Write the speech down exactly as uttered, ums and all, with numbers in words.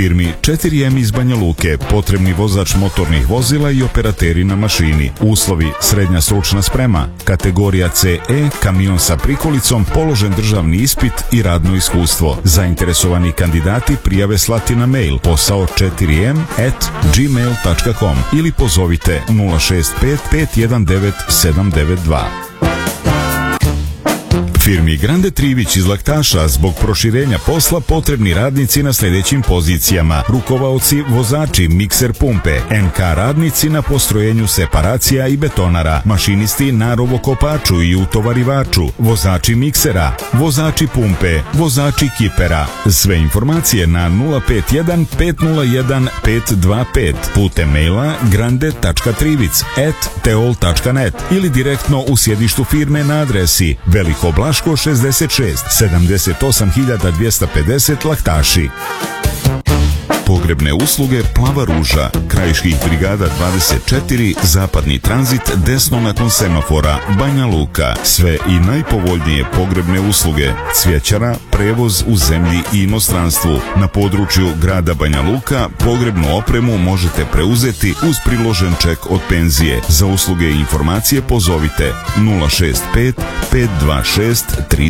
Firmi četiri em iz Banja Luke potrebni vozač motornih vozila i operateri na mašini. Uslovi: srednja stručna sprema, kategorija ce e, kamion sa prikolicom, položen državni ispit i radno iskustvo. Zainteresovani kandidati prijave slati na mail posao četiri em at gmail dot com ili pozovite nula šest pet pet jedan devet sedam devet dva. Firmi Grande Trivić iz Laktaša zbog proširenja posla potrebni radnici na sljedećim pozicijama: rukovaoci, vozači, mikser pumpe, en ka radnici na postrojenju separacija i betonara, mašinisti na rovokopaču i utovarivaču, vozači miksera, vozači pumpe, vozači kipera. Sve informacije na nula pet jedan pet nula jedan pet dva pet putem maila grande tačka trivic at teol tačka net ili direktno u sjedištu firme na adresi Veliko Blaško šezdeset šest, sedamdeset osam hiljada dvjesto pedeset Laktaši. Pogrebne usluge Plava ruža, Krajiških brigada dvadeset četiri, Zapadni tranzit, desno nakon semafora, Banja Luka. Sve i najpovoljnije pogrebne usluge: cvjećara, prevoz u zemlji i inostranstvu. Na području grada Banja Luka pogrebnu opremu možete preuzeti uz priložen ček od penzije. Za usluge i informacije pozovite nula šest pet pet dva šest tri